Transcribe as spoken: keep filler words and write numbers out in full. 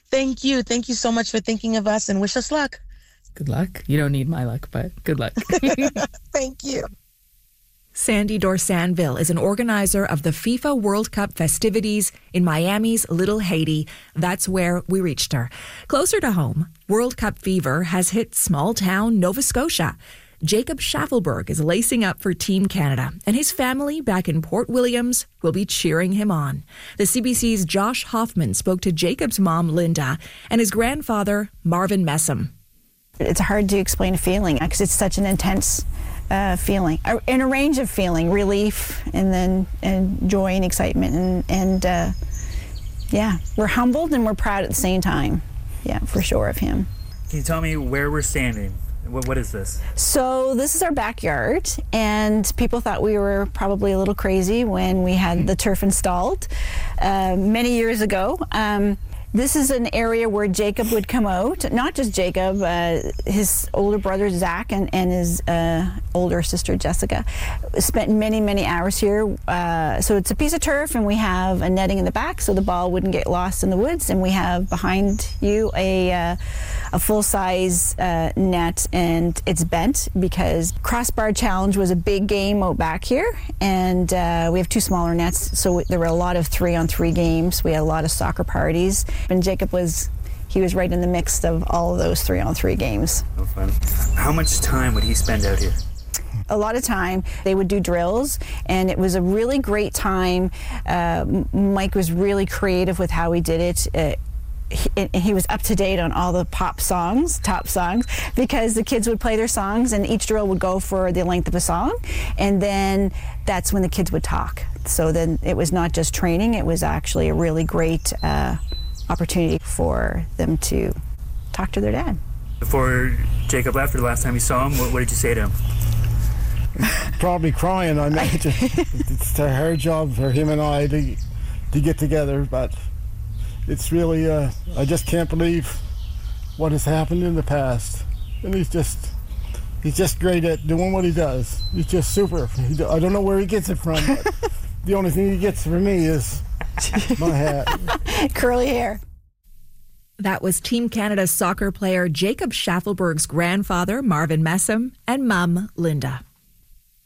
Thank you. Thank you so much for thinking of us and wish us luck. Good luck. You don't need my luck, but good luck. Thank you. Sandy Dorsanville is an organizer of the FIFA World Cup festivities in Miami's Little Haiti. That's where we reached her. Closer to home, World Cup fever has hit small town Nova Scotia. Jacob Schaffelberg is lacing up for Team Canada, and his family back in Port Williams will be cheering him on. The C B C's Josh Hoffman spoke to Jacob's mom, Linda, and his grandfather, Marvin Messam. It's hard to explain a feeling because it's such an intense uh, feeling, in a range of feeling, relief and then and joy and excitement. And, and uh, yeah, we're humbled and we're proud at the same time. Yeah, for sure of him. Can you tell me where we're standing? What, what is this? So this is our backyard, and people thought we were probably a little crazy when we had the turf installed uh, many years ago. Um, This is an area where Jacob would come out, not just Jacob, uh, his older brother Zach and, and his uh, older sister Jessica spent many, many hours here. Uh, so it's a piece of turf, and we have a netting in the back so the ball wouldn't get lost in the woods, and we have behind you a, uh, a full-size uh, net, and it's bent because Crossbar Challenge was a big game out back here, and uh, we have two smaller nets, so there were a lot of three-on-three games. We had a lot of soccer parties. And Jacob was, he was right in the mix of all of those three-on-three games. Oh, fun. How much time would he spend out here? A lot of time. They would do drills, and it was a really great time. Uh, Mike was really creative with how he did it. Uh, he, and he was up to date on all the pop songs, top songs, because the kids would play their songs, and each drill would go for the length of a song, and then that's when the kids would talk. So then it was not just training, it was actually a really great uh, opportunity for them to talk to their dad. Before Jacob left, or the last time you saw him, what, what did you say to him? Probably crying, I imagine. It's her job for him and I to, to get together, but it's really, uh, I just can't believe what has happened in the past. And he's just, he's just great at doing what he does. He's just super. He, I don't know where he gets it from, but the only thing he gets from me is my hat. Curly hair. That was Team Canada's soccer player Jacob Schaffelberg's grandfather, Marvin Messam, and mum, Linda.